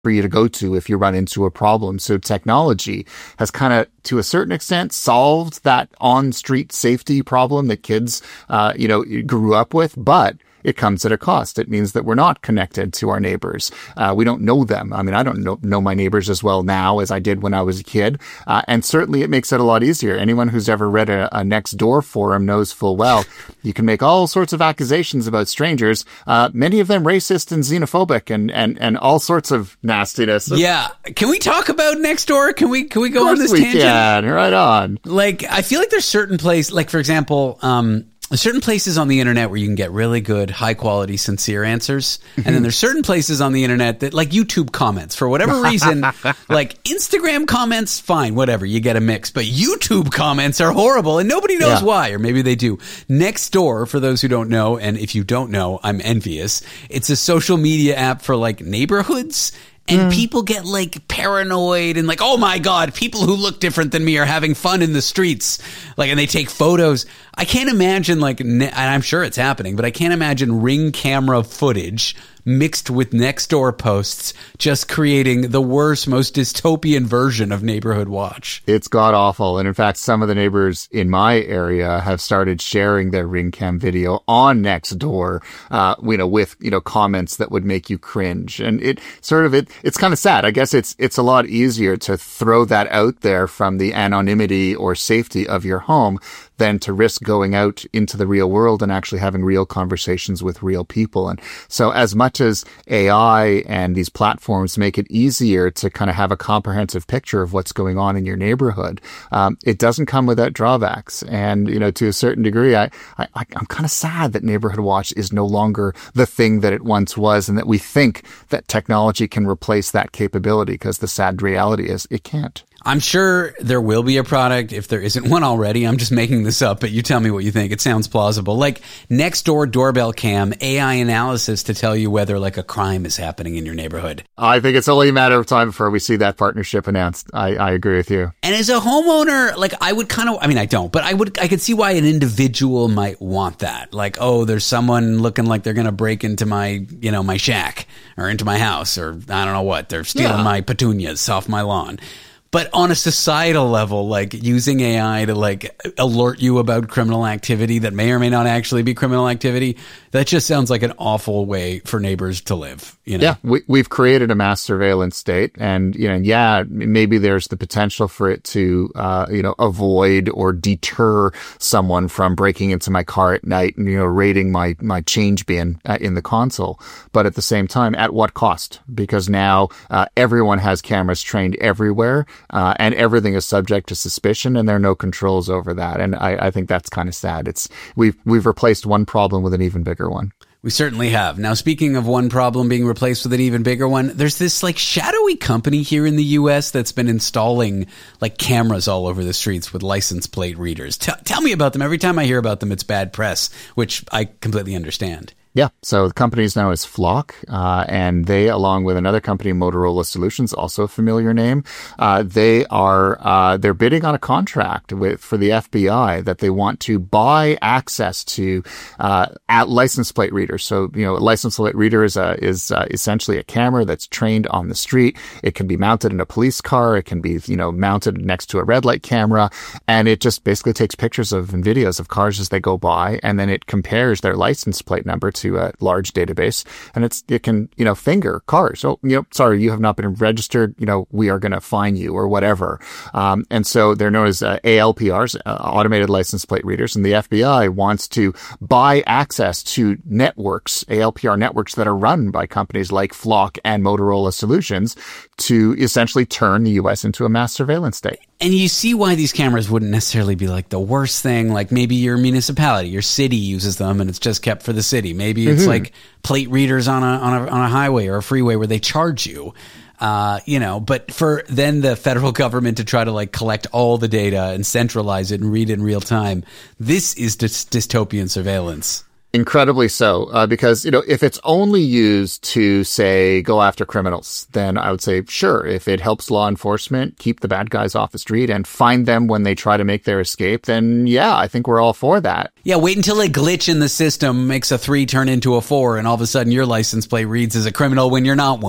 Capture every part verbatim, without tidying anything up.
for you to go to if you run into a problem. So technology has kind of, to a certain extent, solved that on-street safety problem that kids, uh, you know, grew up with, but it comes at a cost. It means that we're not connected to our neighbors. Uh, we don't know them. I mean, I don't know, know my neighbors as well now as I did when I was a kid. Uh, and certainly it makes it a lot easier. Anyone who's ever read a, a Nextdoor forum knows full well you can make all sorts of accusations about strangers, uh, many of them racist and xenophobic and, and, and all sorts of nastiness. Yeah. Can we talk about Nextdoor? Can we, can we go on this we tangent? Can. Right on. Like, I feel like there's certain places, like, for example, um, there's certain places on the internet where you can get really good, high quality, sincere answers. And then there's certain places on the internet that, like YouTube comments, for whatever reason, like Instagram comments, fine, whatever, you get a mix. But YouTube comments are horrible and nobody knows yeah. why, or maybe they do. Nextdoor, for those who don't know, and if you don't know, I'm envious. It's a social media app for like neighborhoods. And mm. people get like paranoid and like, oh my God, people who look different than me are having fun in the streets. Like, and they take photos. I can't imagine like, ne- and I'm sure it's happening, but I can't imagine Ring camera footage mixed with Nextdoor posts just creating the worst, most dystopian version of Neighborhood Watch. It's god awful. And in fact, some of the neighbors in my area have started sharing their Ring cam video on Nextdoor, uh, you know, with, you know, comments that would make you cringe. And it sort of, it, it's kind of sad. I guess it's, it's a lot easier to throw that out there from the anonymity or safety of your home than to risk going out into the real world and actually having real conversations with real people. And so as much as A I and these platforms make it easier to kind of have a comprehensive picture of what's going on in your neighborhood, um, it doesn't come without drawbacks. And, you know, to a certain degree, I, I, I'm kind of sad that Neighborhood Watch is no longer the thing that it once was and that we think that technology can replace that capability, because the sad reality is it can't. I'm sure there will be a product if there isn't one already. I'm just making this up, but you tell me what you think. It sounds plausible. Like Nextdoor doorbell cam, A I analysis to tell you whether like a crime is happening in your neighborhood. I think it's only a matter of time before we see that partnership announced. I, I agree with you. And as a homeowner, like I would kind of, I mean, I don't, but I would, I could see why an individual might want that. Like, oh, there's someone looking like they're going to break into my, you know, my shack or into my house, or I don't know what. They're stealing yeah. my petunias off my lawn. But on a societal level, like using A I to like alert you about criminal activity that may or may not actually be criminal activity, that just sounds like an awful way for neighbors to live. You know? Yeah, we, we've created a mass surveillance state, and you know, yeah, maybe there's the potential for it to, uh, you know, avoid or deter someone from breaking into my car at night and you know, raiding my my change bin uh, in the console. But at the same time, at what cost? Because now uh, everyone has cameras trained everywhere. Uh, and everything is subject to suspicion, and there are no controls over that. And I, I think that's kind of sad. It's we've we've replaced one problem with an even bigger one. We certainly have. Now, speaking of one problem being replaced with an even bigger one, there's this like shadowy company here in the U S that's been installing like cameras all over the streets with license plate readers. T- tell me about them. Every time I hear about them, it's bad press, which I completely understand. Yeah, so the company's now is Flock, uh, and they, along with another company, Motorola Solutions, also a familiar name, uh, they are uh, they're bidding on a contract with for the F B I that they want to buy access to uh, at license plate readers. So, you know, a license plate reader is a, is uh, essentially a camera that's trained on the street. It can be mounted in a police car. It can be, you know, mounted next to a red light camera, and it just basically takes pictures of and videos of cars as they go by, and then it compares their license plate number to to a large database, and it's it can you know finger cars. Oh, you know, sorry, you have not been registered. You know, we are going to fine you or whatever. Um, and so they're known as uh, A L P Rs, uh, automated license plate readers, and the F B I wants to buy access to networks, A L P R networks that are run by companies like Flock and Motorola Solutions to essentially turn the U S into a mass surveillance state. And you see why these cameras wouldn't necessarily be like the worst thing. Like maybe your municipality, your city uses them and it's just kept for the city. Maybe it's mm-hmm. like plate readers on a, on a, on a highway or a freeway where they charge you. Uh, you know, but for then the federal government to try to like collect all the data and centralize it and read it in real time. This is dys- dystopian surveillance. Incredibly so, uh, because, you know, if it's only used to, say, go after criminals, then I would say, sure, if it helps law enforcement keep the bad guys off the street and find them when they try to make their escape, then yeah, I think we're all for that. Yeah, wait until a glitch in the system makes a three turn into a four and all of a sudden your license plate reads as a criminal when you're not one.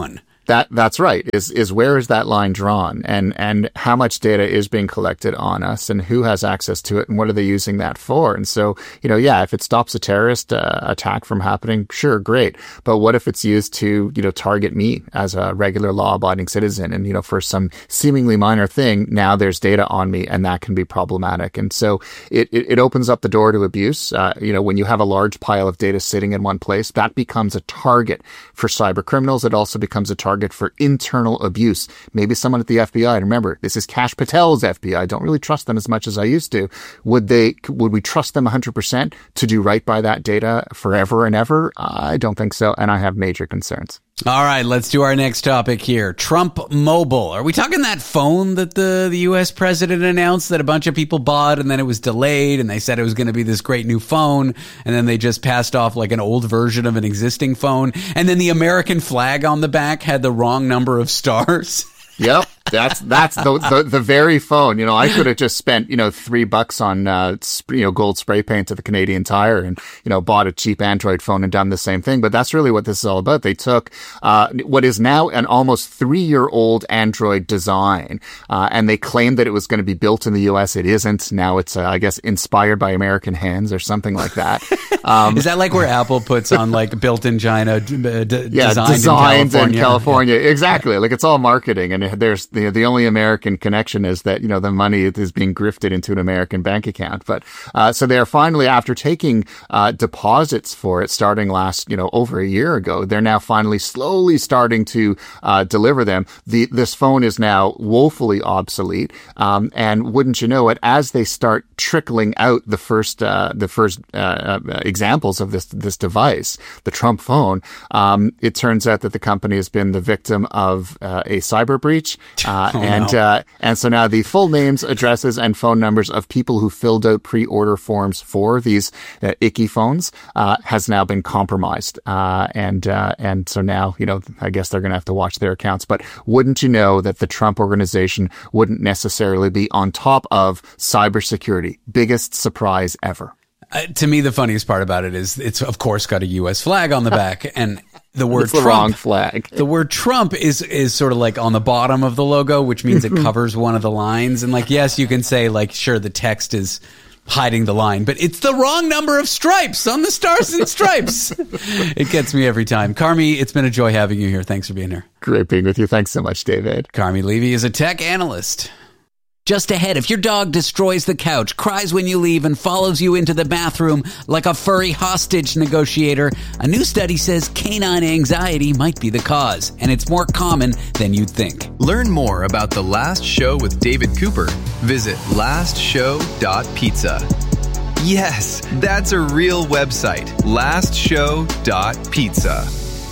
That that's right. Is is where is that line drawn, and and how much data is being collected on us, and who has access to it, and what are they using that for? And so, you know, yeah, if it stops a terrorist uh, attack from happening, sure, great. But what if it's used to, you know, target me as a regular law-abiding citizen, and you know, for some seemingly minor thing, now there's data on me, and that can be problematic. And so it it, it opens up the door to abuse. Uh, you know, when you have a large pile of data sitting in one place, that becomes a target for cyber criminals. It also becomes a target for internal abuse. Maybe someone at the F B I, and remember, this is Kash Patel's F B I. I don't really trust them as much as I used to. Would they, would we trust them one hundred percent to do right by that data forever and ever? I don't think so, and I have major concerns. All right, let's do our next topic here. Trump Mobile. Are we talking that phone that the, the U S president announced that a bunch of people bought, and then it was delayed, and they said it was going to be this great new phone, and then they just passed off like an old version of an existing phone, and then the American flag on the back had the wrong number of stars? Yep. That's that's the, the the very phone. You know, I could have just spent, you know, three bucks on uh, sp- you know gold spray paint at the Canadian Tire and, you know, bought a cheap Android phone and done the same thing. But that's really what this is all about. They took uh, what is now an almost three-year-old Android design, uh, and they claimed that it was going to be built in the U S. It isn't. Now it's, uh, I guess, inspired by American hands or something like that. Um, is that like where Apple puts on like built in China, d- d- yeah, designed, designed in California? In California. Yeah. Exactly. Like it's all marketing, and there's the the only American connection is that, you know, the money is being grifted into an American bank account. But uh, so they are finally, after taking uh, deposits for it starting last, you know, over a year ago, they're now finally slowly starting to uh, deliver them. The this phone is now woefully obsolete, um, and wouldn't you know it, as they start trickling out the first uh, the first uh, uh, examples of this this device, the Trump phone, um, it turns out that the company has been the victim of uh, a cyber breach. Uh, oh, and no. uh, and so now the full names, addresses, and phone numbers of people who filled out pre-order forms for these uh, icky phones uh, has now been compromised. Uh, and uh, and so now, you know, I guess they're going to have to watch their accounts. But wouldn't you know that the Trump organization wouldn't necessarily be on top of cybersecurity? Biggest surprise ever. Uh, to me, the funniest part about it is it's, of course, got a U S flag on the back, and the word it's the Trump, wrong flag. The word Trump is is sort of like on the bottom of the logo, which means it covers one of the lines. And like, yes, you can say like, sure, the text is hiding the line, but it's the wrong number of stripes on the stars and stripes. It gets me every time. Carmi, it's been a joy having you here. Thanks for being here. Great being with you. Thanks so much, David. Carmi Levy is a tech analyst. Just ahead, if your dog destroys the couch, cries when you leave, and follows you into the bathroom like a furry hostage negotiator, a new study says canine anxiety might be the cause, and it's more common than you'd think. Learn more about The Last Show with David Cooper. Visit last show dot pizza. Yes, that's a real website. last show dot pizza.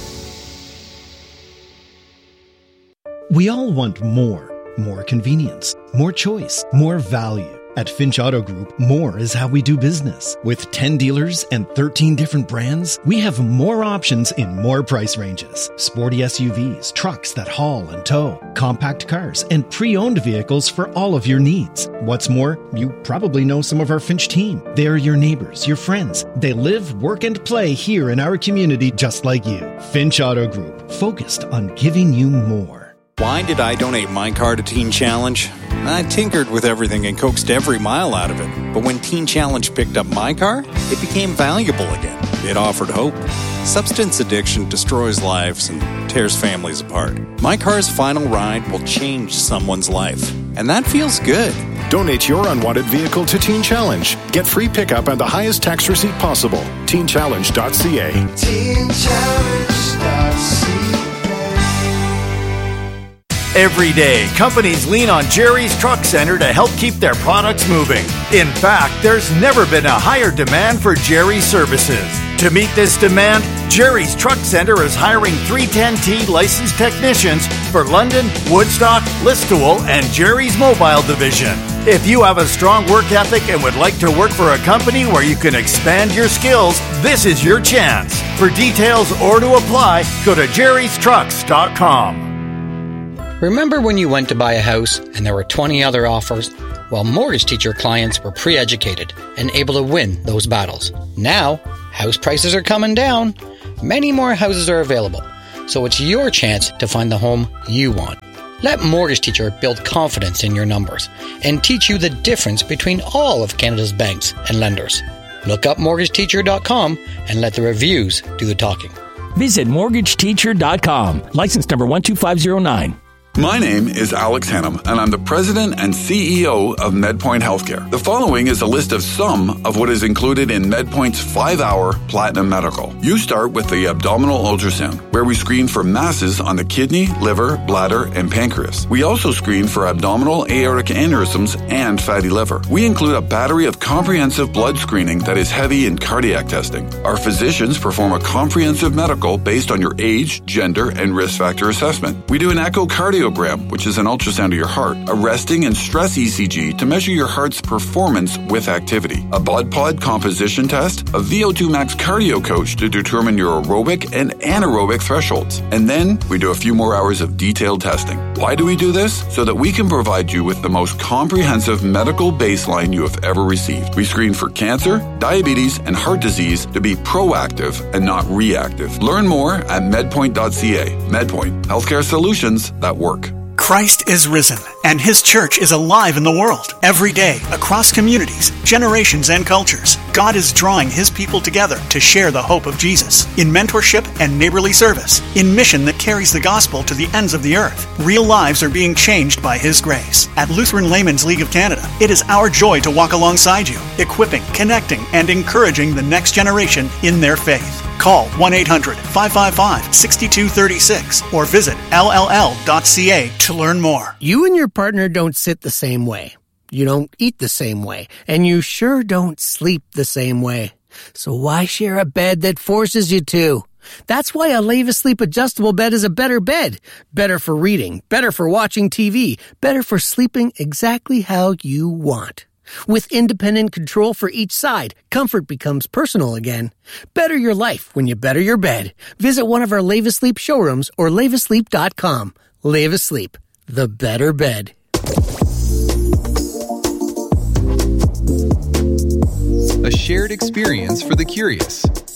We all want more. More convenience, more choice, more value. At Finch Auto Group, more is how we do business. With ten dealers and thirteen different brands, we have more options in more price ranges. Sporty S U Vs, trucks that haul and tow, compact cars, and pre-owned vehicles for all of your needs. What's more, you probably know some of our Finch team. They are your neighbors, your friends. They live, work, and play here in our community just like you. Finch Auto Group, focused on giving you more. Why did I donate my car to Teen Challenge? I tinkered with everything and coaxed every mile out of it. But when Teen Challenge picked up my car, it became valuable again. It offered hope. Substance addiction destroys lives and tears families apart. My car's final ride will change someone's life. And that feels good. Donate your unwanted vehicle to Teen Challenge. Get free pickup and the highest tax receipt possible. teen challenge dot c a. teen challenge dot c a. Every day, companies lean on Jerry's Truck Center to help keep their products moving. In fact, there's never been a higher demand for Jerry's services. To meet this demand, Jerry's Truck Center is hiring three ten T licensed technicians for London, Woodstock, Listowel, and Jerry's Mobile Division. If you have a strong work ethic and would like to work for a company where you can expand your skills, this is your chance. For details or to apply, go to jerrys trucks dot com. Remember when you went to buy a house and there were twenty other offers? Well, Mortgage Teacher clients were pre-educated and able to win those battles. Now, house prices are coming down. Many more houses are available. so it's your chance to find the home you want. Let Mortgage Teacher build confidence in your numbers and teach you the difference between all of Canada's banks and lenders. Look up mortgage teacher dot com and let the reviews do the talking. Visit mortgage teacher dot com. License number one two five zero nine. My name is Alex Hannum, and I'm the president and C E O of MedPoint Healthcare. The following is a list of some of what is included in MedPoint's five-hour Platinum Medical. You start with the abdominal ultrasound, where we screen for masses on the kidney, liver, bladder, and pancreas. We also screen for abdominal aortic aneurysms and fatty liver. We include a battery of comprehensive blood screening that is heavy in cardiac testing. Our physicians perform a comprehensive medical based on your age, gender, and risk factor assessment. We do an echocardiogram, which is an ultrasound of your heart, a resting and stress E C G to measure your heart's performance with activity, a BodPod composition test, a V O two max cardio coach to determine your aerobic and anaerobic thresholds. And then we do a few more hours of detailed testing. Why do we do this? So that we can provide you with the most comprehensive medical baseline you have ever received. We screen for cancer, diabetes, and heart disease to be proactive and not reactive. Learn more at medpoint dot c a. MedPoint, healthcare solutions that work. Christ is risen, and His church is alive in the world. Every day, across communities, generations, and cultures, God is drawing His people together to share the hope of Jesus in mentorship and neighborly service, in mission that carries the gospel to the ends of the earth. Real lives are being changed by His grace. At Lutheran Laymen's League of Canada, it is our joy to walk alongside you, equipping, connecting, and encouraging the next generation in their faith. Call one eight hundred, five five five, six two three six or visit L L L dot C A to learn more. You and your partner don't sit the same way. You don't eat the same way. And you sure don't sleep the same way. So why share a bed that forces you to? That's why a Leva Sleep adjustable bed is a better bed. Better for reading, better for watching T V, better for sleeping exactly how you want. With independent control for each side, comfort becomes personal again. Better your life when you better your bed. Visit one of our Leva Sleep showrooms or leva sleep dot com. Leva Sleep, the better bed. A shared experience for the curious.